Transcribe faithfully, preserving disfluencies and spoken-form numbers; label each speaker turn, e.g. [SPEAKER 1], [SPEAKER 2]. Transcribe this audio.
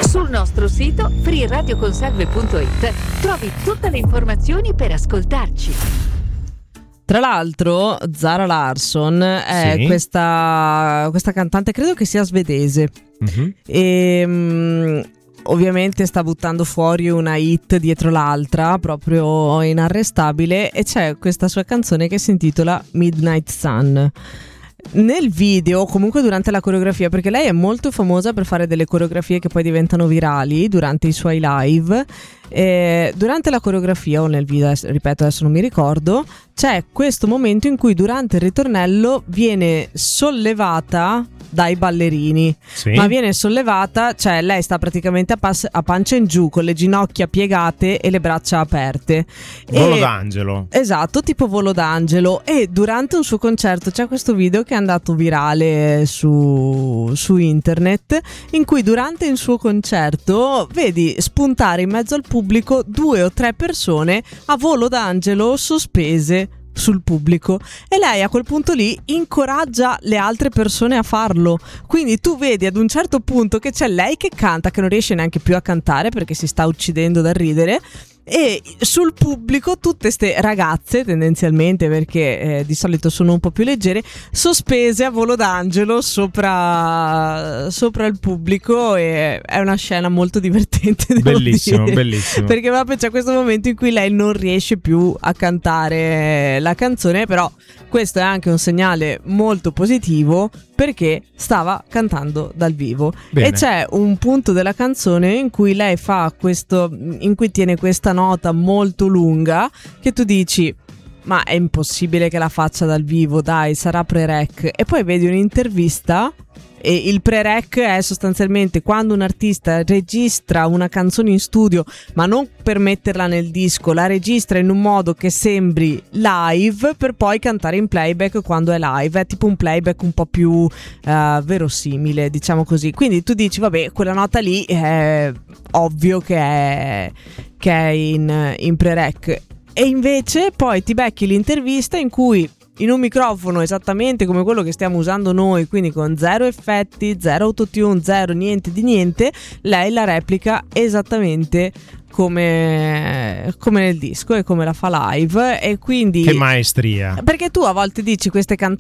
[SPEAKER 1] Sul nostro sito free radio consalve punto it trovi tutte le informazioni per ascoltarci.
[SPEAKER 2] Tra l'altro Zara Larsson è
[SPEAKER 3] Sì.
[SPEAKER 2] questa, questa cantante, credo che sia svedese.
[SPEAKER 3] Mhm.
[SPEAKER 2] E um, ovviamente sta buttando fuori una hit dietro l'altra, proprio inarrestabile, e c'è questa sua canzone che si intitola Midnight Sun. Nel video, comunque durante la coreografia, perché lei è molto famosa per fare delle coreografie che poi diventano virali durante i suoi live, eh, durante la coreografia o nel video, ripeto adesso non mi ricordo, c'è questo momento in cui durante il ritornello viene sollevata dai ballerini,
[SPEAKER 3] Sì.
[SPEAKER 2] ma viene sollevata, cioè lei sta praticamente a, pas- a pancia in giù con le ginocchia piegate e le braccia aperte.
[SPEAKER 3] Volo
[SPEAKER 2] E-
[SPEAKER 3] d'angelo.
[SPEAKER 2] Esatto, tipo volo d'angelo. E durante un suo concerto c'è questo video che è andato virale su, su internet, in cui durante il suo concerto vedi spuntare in mezzo al pubblico due o tre persone a volo d'angelo sospese sul pubblico, e lei a quel punto lì incoraggia le altre persone a farlo. Quindi tu vedi ad un certo punto che c'è lei che canta, che non riesce neanche più a cantare perché si sta uccidendo dal ridere, e sul pubblico tutte ste ragazze, tendenzialmente, perché eh, di solito sono un po' più leggere, sospese a volo d'angelo sopra, sopra il pubblico, e è una scena molto divertente, devo
[SPEAKER 3] Bellissimo,
[SPEAKER 2] dire.
[SPEAKER 3] bellissimo.
[SPEAKER 2] Perché proprio c'è questo momento in cui lei non riesce più a cantare la canzone, però questo è anche un segnale molto positivo perché stava cantando dal vivo.
[SPEAKER 3] Bene.
[SPEAKER 2] E c'è un punto della canzone in cui lei fa questo, in cui tiene questa nota molto lunga che tu dici: ma è impossibile che la faccia dal vivo, dai, sarà pre-rec. E poi vedi un'intervista, e il pre-rec è sostanzialmente quando un artista registra una canzone in studio, ma non per metterla nel disco, la registra in un modo che sembri live per poi cantare in playback quando è live. È tipo un playback un po' più uh, verosimile, diciamo così. Quindi tu dici, vabbè, quella nota lì è ovvio che è, che è in, in pre-rec. E invece poi ti becchi l'intervista in cui in un microfono esattamente come quello che stiamo usando noi, quindi con zero effetti, zero autotune, zero niente di niente, lei la replica esattamente come, come nel disco e come la fa live. E quindi
[SPEAKER 3] Che maestria.
[SPEAKER 2] perché tu a volte dici queste cantanti